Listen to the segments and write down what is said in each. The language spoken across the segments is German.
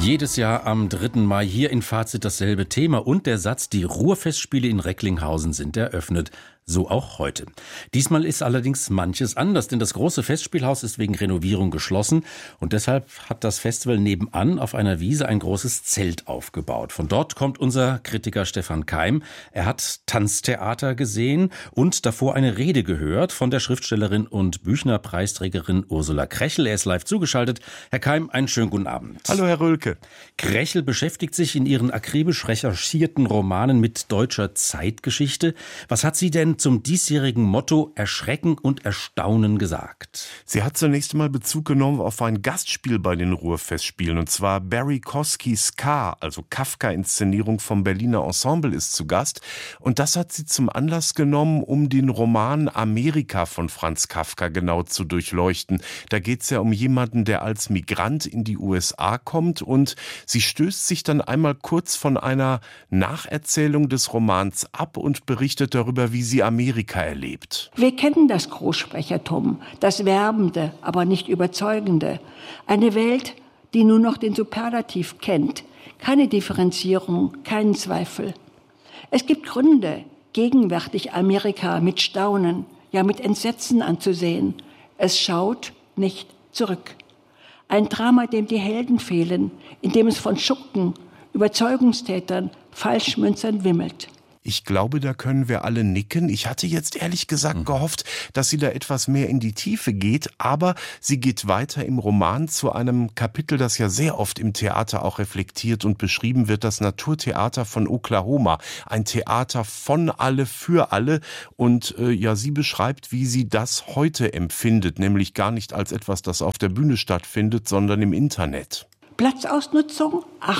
Jedes Jahr am 3. Mai hier in Fazit dasselbe Thema und der Satz, die Ruhrfestspiele in Recklinghausen sind eröffnet. So auch heute. Diesmal ist allerdings manches anders, denn das große Festspielhaus ist wegen Renovierung geschlossen und deshalb hat das Festival nebenan auf einer Wiese ein großes Zelt aufgebaut. Von dort kommt unser Kritiker Stefan Keim. Er hat Tanztheater gesehen und davor eine Rede gehört von der Schriftstellerin und Büchner-Preisträgerin Ursula Krechel. Er ist live zugeschaltet. Herr Keim, einen schönen guten Abend. Hallo, Herr Rölke. Krechel beschäftigt sich in ihren akribisch recherchierten Romanen mit deutscher Zeitgeschichte. Was hat sie denn zum diesjährigen Motto Erschrecken und Erstaunen gesagt? Sie hat zunächst einmal Bezug genommen auf ein Gastspiel bei den Ruhrfestspielen, und zwar Barry Koskis K., also Kafka-Inszenierung vom Berliner Ensemble, ist zu Gast. Und das hat sie zum Anlass genommen, um den Roman Amerika von Franz Kafka genau zu durchleuchten. Da geht es ja um jemanden, der als Migrant in die USA kommt, und sie stößt sich dann einmal kurz von einer Nacherzählung des Romans ab und berichtet darüber, wie sie Amerika erlebt. Wir kennen das Großsprechertum, das Werbende, aber nicht Überzeugende. Eine Welt, die nur noch den Superlativ kennt. Keine Differenzierung, keinen Zweifel. Es gibt Gründe, gegenwärtig Amerika mit Staunen, ja mit Entsetzen anzusehen. Es schaut nicht zurück. Ein Drama, dem die Helden fehlen, in dem es von Schurken, Überzeugungstätern, Falschmünzern wimmelt. Ich glaube, da können wir alle nicken. Ich hatte jetzt ehrlich gesagt gehofft, dass sie da etwas mehr in die Tiefe geht, aber sie geht weiter im Roman zu einem Kapitel, das ja sehr oft im Theater auch reflektiert und beschrieben wird, das Naturtheater von Oklahoma. Ein Theater von alle, für alle, und sie beschreibt, wie sie das heute empfindet, nämlich gar nicht als etwas, das auf der Bühne stattfindet, sondern im Internet. Platzausnutzung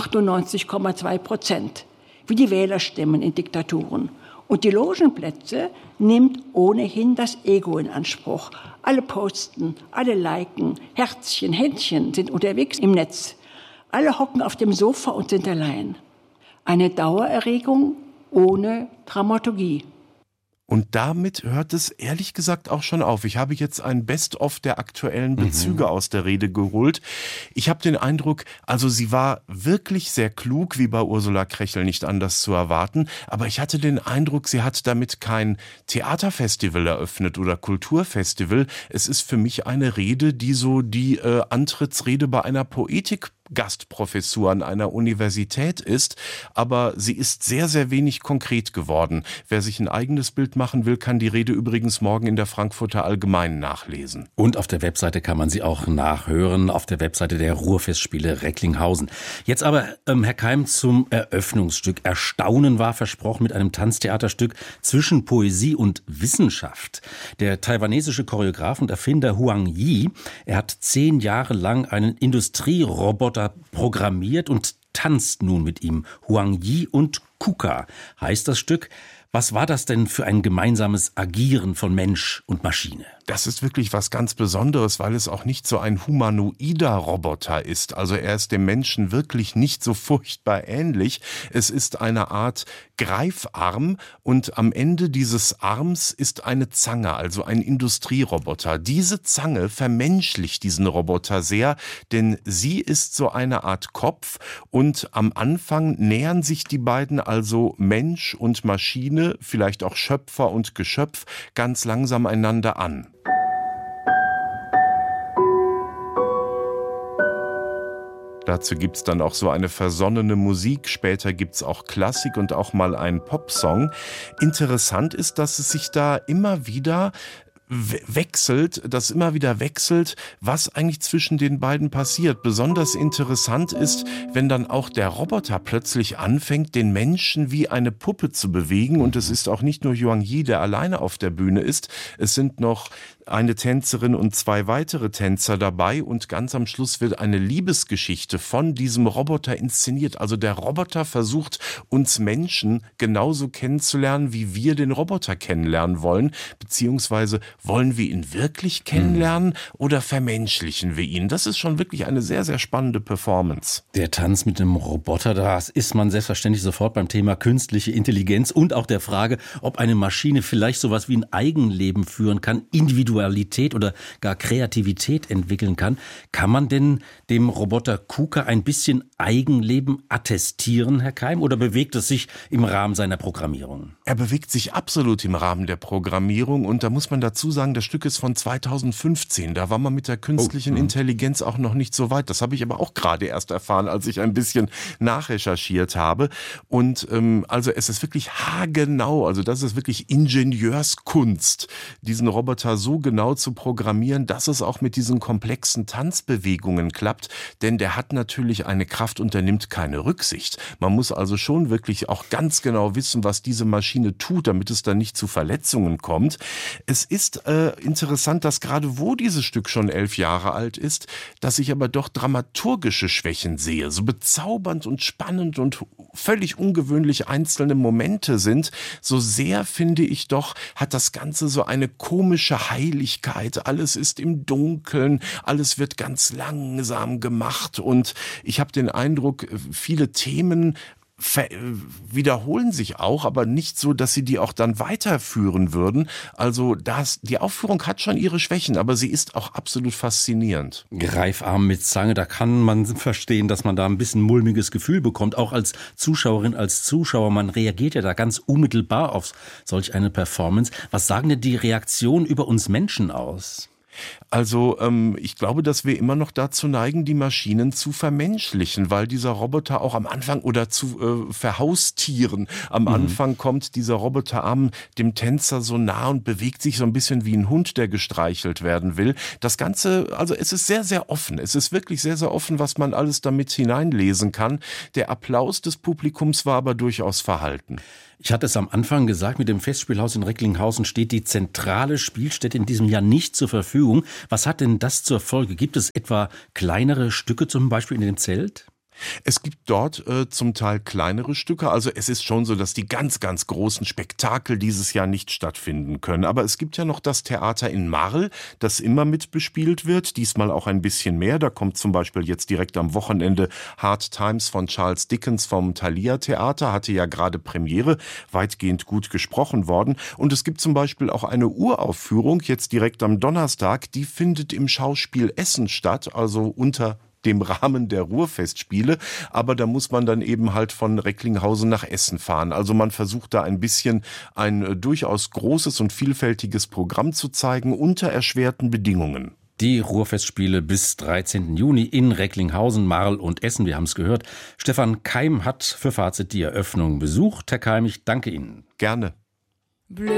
98,2%. Wie die Wählerstimmen in Diktaturen. Und die Logenplätze nimmt ohnehin das Ego in Anspruch. Alle posten, alle liken, Herzchen, Händchen sind unterwegs im Netz. Alle hocken auf dem Sofa und sind allein. Eine Dauererregung ohne Dramaturgie. Und damit hört es ehrlich gesagt auch schon auf. Ich habe jetzt ein Best-of der aktuellen Bezüge aus der Rede geholt. Ich habe den Eindruck, also sie war wirklich sehr klug, wie bei Ursula Krechel nicht anders zu erwarten. Aber ich hatte den Eindruck, sie hat damit kein Theaterfestival eröffnet oder Kulturfestival. Es ist für mich eine Rede, die so die Antrittsrede bei einer Poetik-Gastprofessur an einer Universität ist, aber sie ist sehr, sehr wenig konkret geworden. Wer sich ein eigenes Bild machen will, kann die Rede übrigens morgen in der Frankfurter Allgemeinen nachlesen. Und auf der Webseite kann man sie auch nachhören, auf der Webseite der Ruhrfestspiele Recklinghausen. Jetzt aber, Herr Keim, zum Eröffnungsstück. Erstaunen war versprochen mit einem Tanztheaterstück zwischen Poesie und Wissenschaft. Der taiwanesische Choreograf und Erfinder Huang Yi, er hat 10 Jahre lang einen Industrieroboter programmiert und tanzt nun mit ihm. Huang Yi und Kuka heißt das Stück. Was war das denn für ein gemeinsames Agieren von Mensch und Maschine? Das ist wirklich was ganz Besonderes, weil es auch nicht so ein humanoider Roboter ist. Also er ist dem Menschen wirklich nicht so furchtbar ähnlich. Es ist eine Art Greifarm und am Ende dieses Arms ist eine Zange, also ein Industrieroboter. Diese Zange vermenschlicht diesen Roboter sehr, denn sie ist so eine Art Kopf und am Anfang nähern sich die beiden, also Mensch und Maschine, vielleicht auch Schöpfer und Geschöpf, ganz langsam einander an. Dazu gibt's dann auch so eine versonnene Musik, später gibt's auch Klassik und auch mal einen Popsong. Interessant ist, dass es sich da immer wieder wechselt, was eigentlich zwischen den beiden passiert. Besonders interessant ist, wenn dann auch der Roboter plötzlich anfängt, den Menschen wie eine Puppe zu bewegen. Und es ist auch nicht nur Huang Yi, der alleine auf der Bühne ist. Es sind noch eine Tänzerin und 2 weitere Tänzer dabei. Und ganz am Schluss wird eine Liebesgeschichte von diesem Roboter inszeniert. Also der Roboter versucht, uns Menschen genauso kennenzulernen, wie wir den Roboter kennenlernen wollen, beziehungsweise wollen wir ihn wirklich kennenlernen oder vermenschlichen wir ihn? Das ist schon wirklich eine sehr, sehr spannende Performance. Der Tanz mit dem Roboter, das ist man selbstverständlich sofort beim Thema künstliche Intelligenz und auch der Frage, ob eine Maschine vielleicht sowas wie ein Eigenleben führen kann, individuell Individualität oder gar Kreativität entwickeln kann. Kann man denn dem Roboter KUKA ein bisschen Eigenleben attestieren, Herr Keim, oder bewegt es sich im Rahmen seiner Programmierung? Er bewegt sich absolut im Rahmen der Programmierung und da muss man dazu sagen, das Stück ist von 2015. Da war man mit der künstlichen Intelligenz auch noch nicht so weit. Das habe ich aber auch gerade erst erfahren, als ich ein bisschen nachrecherchiert habe. Und also es ist wirklich haargenau, also das ist wirklich Ingenieurskunst, diesen Roboter so genau zu programmieren, dass es auch mit diesen komplexen Tanzbewegungen klappt. Denn der hat natürlich eine Kraft und der nimmt keine Rücksicht. Man muss also schon wirklich auch ganz genau wissen, was diese Maschine tut, damit es dann nicht zu Verletzungen kommt. Es ist interessant, dass gerade wo dieses Stück schon 11 Jahre alt ist, dass ich aber doch dramaturgische Schwächen sehe. So bezaubernd und spannend und völlig ungewöhnlich einzelne Momente sind. So sehr, finde ich doch, hat das Ganze so eine komische Heiligkeit. Alles ist im Dunkeln, alles wird ganz langsam gemacht und ich habe den Eindruck, viele Themen wiederholen sich auch, aber nicht so, dass sie die auch dann weiterführen würden. Also die Aufführung hat schon ihre Schwächen, aber sie ist auch absolut faszinierend. Greifarm mit Zange, da kann man verstehen, dass man da ein bisschen mulmiges Gefühl bekommt, auch als Zuschauerin, als Zuschauer. Man reagiert ja da ganz unmittelbar auf solch eine Performance. Was sagen denn die Reaktionen über uns Menschen aus? Also ich glaube, dass wir immer noch dazu neigen, die Maschinen zu vermenschlichen, weil dieser Roboter auch am Anfang oder zu verhaustieren. Am Anfang kommt dieser Roboterarm dem Tänzer so nah und bewegt sich so ein bisschen wie ein Hund, der gestreichelt werden will. Das Ganze, also es ist sehr, sehr offen. Es ist wirklich sehr, sehr offen, was man alles damit hineinlesen kann. Der Applaus des Publikums war aber durchaus verhalten. Ich hatte es am Anfang gesagt, mit dem Festspielhaus in Recklinghausen steht die zentrale Spielstätte in diesem Jahr nicht zur Verfügung. Was hat denn das zur Folge? Gibt es etwa kleinere Stücke zum Beispiel in dem Zelt? Es gibt dort zum Teil kleinere Stücke, also es ist schon so, dass die ganz, ganz großen Spektakel dieses Jahr nicht stattfinden können. Aber es gibt ja noch das Theater in Marl, das immer mitbespielt wird, diesmal auch ein bisschen mehr. Da kommt zum Beispiel jetzt direkt am Wochenende Hard Times von Charles Dickens vom Thalia Theater, hatte ja gerade Premiere, weitgehend gut gesprochen worden. Und es gibt zum Beispiel auch eine Uraufführung, jetzt direkt am Donnerstag, die findet im Schauspiel Essen statt, also unter dem Rahmen der Ruhrfestspiele, aber da muss man dann eben halt von Recklinghausen nach Essen fahren. Also man versucht da ein bisschen ein durchaus großes und vielfältiges Programm zu zeigen unter erschwerten Bedingungen. Die Ruhrfestspiele bis 13. Juni in Recklinghausen, Marl und Essen, wir haben es gehört. Stefan Keim hat für Fazit die Eröffnung besucht. Herr Keim, ich danke Ihnen. Gerne.